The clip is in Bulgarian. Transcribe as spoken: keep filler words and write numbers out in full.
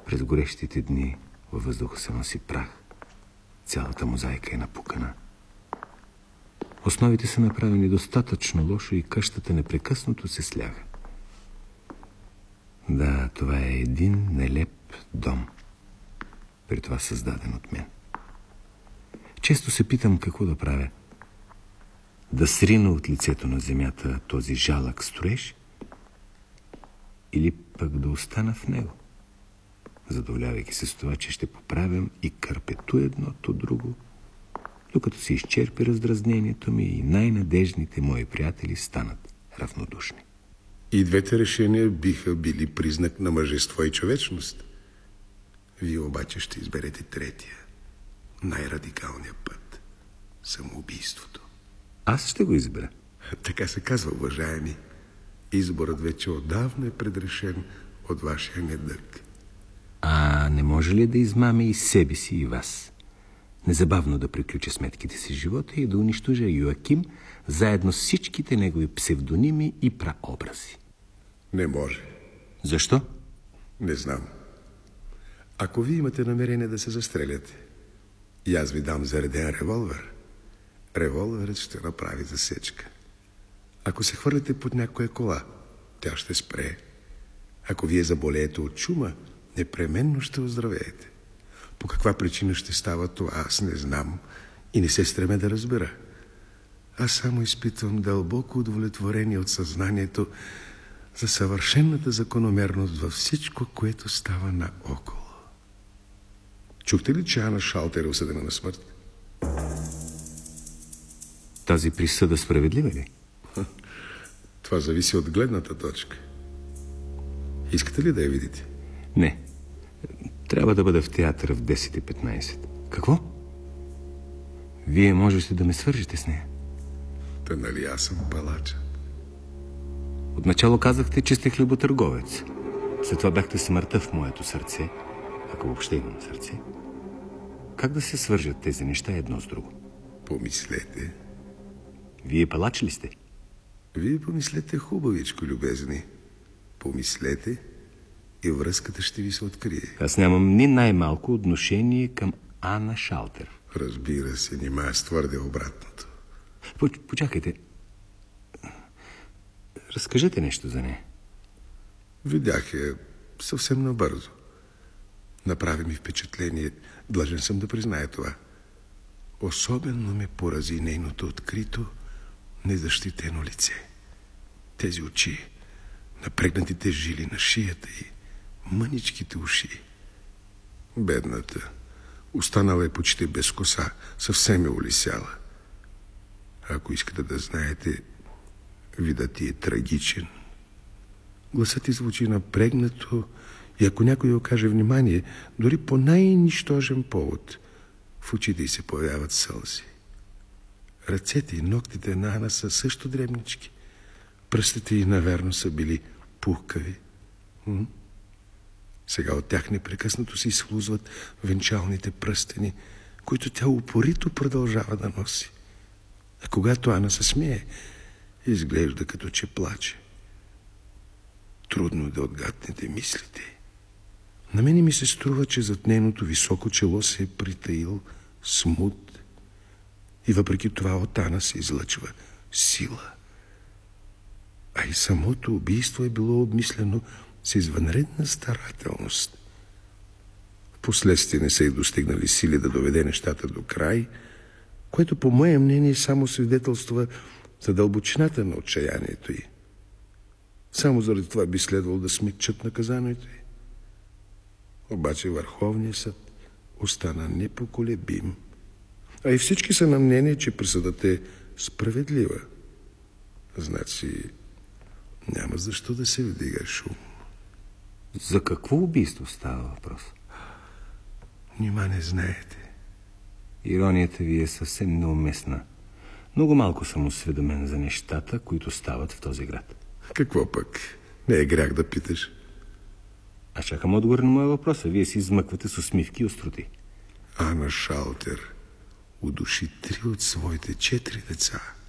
През горещите дни във въздуха се носи прах. Цялата мозайка е напукана. Основите са направени достатъчно лошо и къщата непрекъснато се сляга. Да, това е един нелеп дом, при това създаден от мен. Често се питам какво да правя. Да срина от лицето на земята този жалък строеж или пък да остана в него, задоволявайки се с това, че ще поправям и кърпето едното друго, докато се изчерпи раздразнението ми и най-надежните мои приятели станат равнодушни. И двете решения биха били признак на мъжество и човечност. Вие обаче ще изберете третия, най-радикалния път – самоубийството. Аз ще го избера. Така се казва, уважаеми. Изборът вече отдавна е предрешен от вашия недъг. А не може ли да измаме и себе си, и вас? Незабавно да приключа сметките си живота и да унищожа Йоаким, заедно с всичките негови псевдоними и праобрази. Не може. Защо? Не знам. Ако вие имате намерение да се застреляте и аз ви дам зареден револвер, револверът ще направи засечка. Ако се хвърлите под някоя кола, тя ще спре. Ако вие заболеете от чума, непременно ще оздравеете. По каква причина ще става това, аз не знам и не се стремя да разбера. Аз само изпитвам дълбоко удовлетворение от съзнанието за съвършената закономерност във всичко, което става наоколо. Чухте ли, че Ана Шалтер е осъдена на смърт? Тази присъда справедлива ли? Това зависи от гледната точка. Искате ли да я видите? Не. Трябва да бъда в театъра в десет и петнайсет. Какво? Вие можете да ме свържете с нея? Та нали аз съм палача? Отначало казахте, че сте хлеботърговец. След това бяхте смъртта в моето сърце, ако въобще имам сърце. Как да се свържат тези неща едно с друго? Помислете. Вие палач ли сте? Вие помислете хубавичко, любезни. Помислете и връзката ще ви се открие. Аз нямам ни най-малко отношение към Ана Шалтер. Разбира се, нима аз твърде обратното. Почакайте. Разкажете нещо за нея. Видях я съвсем набързо. Направи ми впечатление. Длъжен съм да призная това. Особено ме порази нейното открито, незащитено лице. Тези очи, напрегнатите жили на шията и мъничките уши. Бедната. Останала е почти без коса. Съвсем е улисяла. Ако искате да знаете, видът ти е трагичен. Гласът ти звучи напрегнато и ако някой окаже внимание, дори по най-нищожен повод, в очите й се появяват сълзи. Ръцете и ногтите на Ана са също дребнички. Пръстите й наверно са били пухкави. М? Сега от тях непрекъснато се изхлузват венчалните пръстени, които тя упорито продължава да носи. А когато Ана се смее, изглежда като че плаче. Трудно да отгаднете мислите. На мене ми се струва, че зад нейното високо чело се е притаил смут и въпреки това от Ана се излъчва сила. А и самото убийство е било обмислено с извънредна старателност. Впоследствие не са и достигнали сили да доведе нещата до край, което по мое мнение само свидетелства за дълбочината на отчаянието й. Само заради това би следвало да смекчат наказанието й. Обаче Върховният съд остана непоколебим. А и всички са на мнение, че присъдата е справедлива. Значи няма защо да се вдига шум. За какво убийство става въпрос? Нима не знаете. Иронията ви е съвсем неуместна. Много малко съм осведомен за нещата, които стават в този град. Какво пък? Не е грях да питаш. Аз чакам отговор на моя въпрос, а вие си измъквате с усмивки и остроти. Ана Шалтер удуши три от своите четири деца.